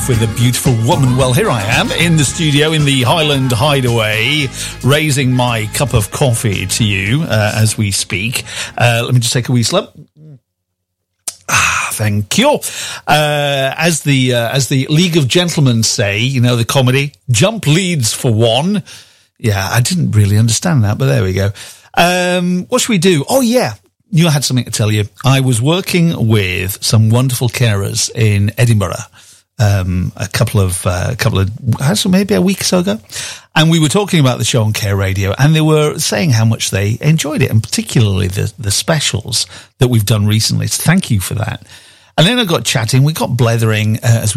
With a beautiful woman. Well, here I am in the studio in the Highland Hideaway, raising my cup of coffee to you as we speak. Let me just take a wee slip. Thank you. As the League of Gentlemen say, you know, the comedy, jump leads for one. Yeah, I didn't really understand that, but there we go. What should we do? Oh, yeah. You had something to tell you. I was working with some wonderful carers in Edinburgh. A couple of maybe a week or so ago, and we were talking about the show on Care Radio, and they were saying how much they enjoyed it, and particularly the specials that we've done recently. So thank you for that. And then I got chatting, we got blethering as